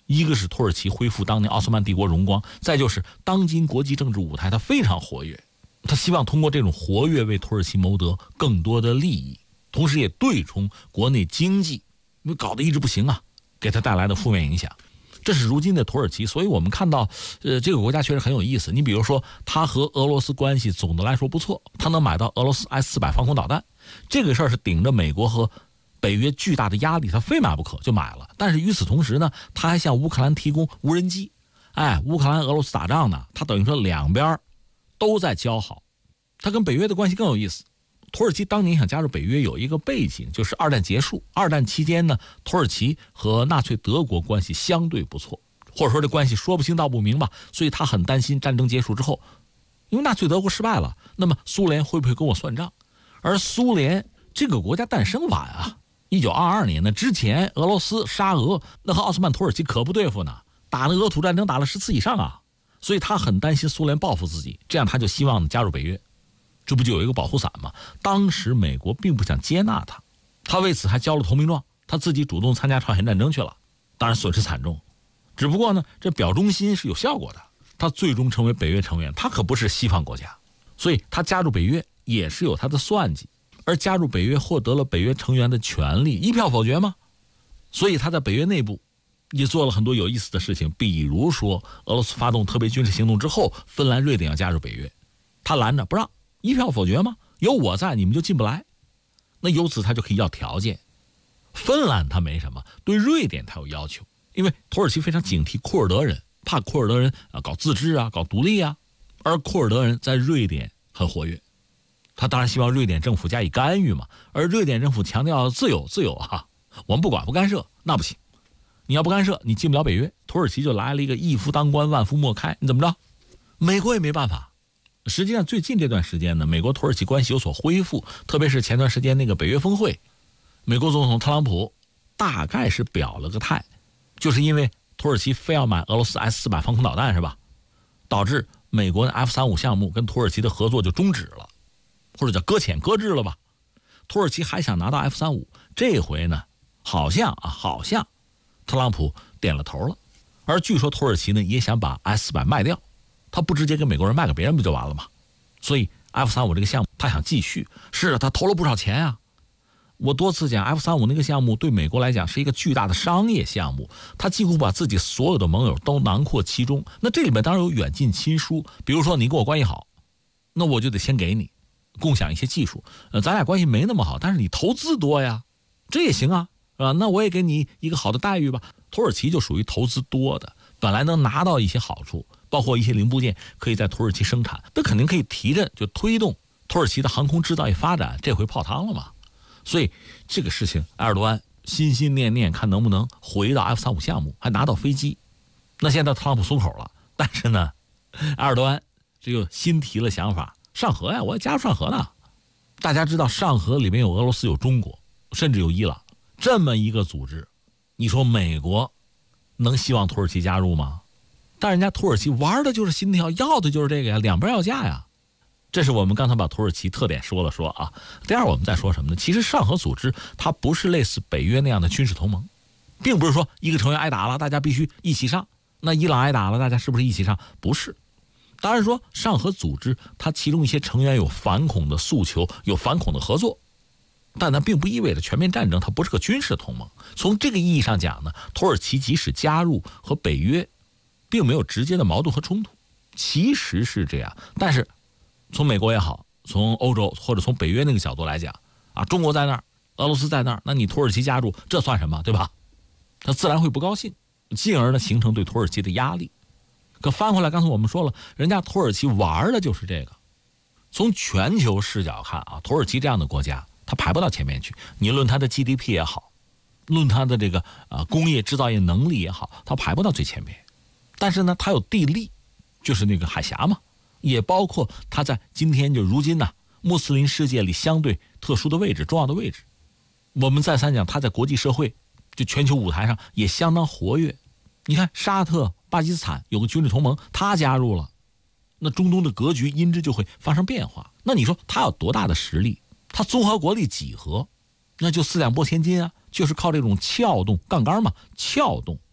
一个是土耳其恢复当年奥斯曼帝国荣光，再就是当今国际政治舞台它非常活跃，他希望通过这种活跃为土耳其谋得更多的利益，同时也对冲国内经济因为搞得一直不行啊，给他带来的负面影响。这是如今的土耳其，所以我们看到这个国家确实很有意思。你比如说他和俄罗斯关系总的来说不错，他能买到俄罗斯 S-400 防空导弹，这个事儿是顶着美国和北约巨大的压力，他非买不可就买了。但是与此同时呢，他还向乌克兰提供无人机。乌克兰俄罗斯打仗呢，他等于说两边都在交好。他跟北约的关系更有意思。土耳其当年想加入北约有一个背景，就是二战结束，二战期间呢，土耳其和纳粹德国关系相对不错，或者说这关系说不清道不明吧，所以他很担心战争结束之后，因为纳粹德国失败了，那么苏联会不会跟我算账？而苏联这个国家诞生晚啊，1922年呢，之前俄罗斯沙俄那和奥斯曼土耳其可不对付呢，打那俄土战争打了10次以上啊，所以他很担心苏联报复自己，这样他就希望加入北约。这不就有一个保护伞吗？当时美国并不想接纳他，他为此还交了投名状，他自己主动参加朝鲜战争去了，当然损失惨重。只不过呢，这表忠心是有效果的，他最终成为北约成员，他可不是西方国家，所以他加入北约也是有他的算计。而加入北约获得了北约成员的权利，一票否决吗？所以他在北约内部也做了很多有意思的事情，比如说俄罗斯发动特别军事行动之后，芬兰、瑞典要加入北约，他拦着不让，一票否决吗？有我在你们就进不来。那由此他就可以要条件。芬兰他没什么，对瑞典他有要求，因为土耳其非常警惕库尔德人，怕库尔德人搞自治啊，搞独立啊，而库尔德人在瑞典很活跃，他当然希望瑞典政府加以干预嘛。而瑞典政府强调自由啊，我们不管不干涉，那不行，你要不干涉你进不了北约。土耳其就来了一个一夫当关万夫莫开，你怎么着？美国也没办法。实际上最近这段时间呢，美国土耳其关系有所恢复，特别是前段时间那个北约峰会，美国总统特朗普大概是表了个态，就是因为土耳其非要买俄罗斯 S-400 防空导弹是吧，导致美国的 F-35项目跟土耳其的合作就终止了，或者叫搁浅搁置了吧。土耳其还想拿到 F-35，这回呢好像特朗普点了头了。而据说土耳其呢也想把 S-400 卖掉，他不直接给美国人卖给别人不就完了吗？所以 F-35 这个项目他想继续，是啊，他投了不少钱啊。我多次讲 F-35 那个项目对美国来讲是一个巨大的商业项目，他几乎把自己所有的盟友都囊括其中。那这里面当然有远近亲疏，比如说你跟我关系好，那我就得先给你共享一些技术，咱俩关系没那么好，但是你投资多呀，这也行啊，是吧？那我也给你一个好的待遇吧。土耳其就属于投资多的，本来能拿到一些好处，包括一些零部件可以在土耳其生产，这肯定可以提振，就推动土耳其的航空制造业发展，这回泡汤了嘛。所以这个事情埃尔多安心心念念看能不能回到 F-35 项目，还拿到飞机。那现在特朗普松口了，但是呢埃尔多安这又新提了想法，上合呀，我要加入上合呢。大家知道上合里面有俄罗斯有中国甚至有伊朗这么一个组织，你说美国能希望土耳其加入吗？但人家土耳其玩的就是心跳，要的就是这个呀，两边要价呀。这是我们刚才把土耳其特点说了说啊。第二，我们再说什么呢？其实上合组织它不是类似北约那样的军事同盟，并不是说一个成员挨打了大家必须一起上，那伊朗挨打了大家是不是一起上？不是。当然说上合组织它其中一些成员有反恐的诉求，有反恐的合作，但它并不意味着全面战争，它不是个军事同盟。从这个意义上讲呢，土耳其即使加入和北约并没有直接的矛盾和冲突，其实是这样。但是从美国也好，从欧洲或者从北约那个角度来讲啊，中国在那儿，俄罗斯在那儿，那你土耳其加入这算什么，对吧？他自然会不高兴，进而呢形成对土耳其的压力。可翻回来，刚才我们说了，人家土耳其玩的就是这个。从全球视角看啊，土耳其这样的国家它排不到前面去，你论它的 GDP 也好，论它的这个工业制造业能力也好，它排不到最前面。但是呢它有地利，就是那个海峡嘛，也包括它在今天就如今呢穆斯林世界里相对特殊的位置，重要的位置。我们再三讲，它在国际社会就全球舞台上也相当活跃。你看沙特、巴基斯坦有个军事同盟，它加入了，那中东的格局因之就会发生变化。那你说它有多大的实力？它综合国力几何？那就四两拨千斤啊，就是靠这种撬动杠杆嘛，撬动